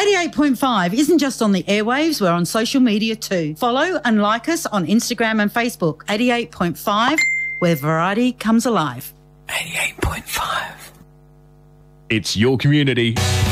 88.5 isn't just on the airwaves, we're on social media too. Follow and like us on Instagram and Facebook. 88.5, where variety comes alive. 88.5. It's your community.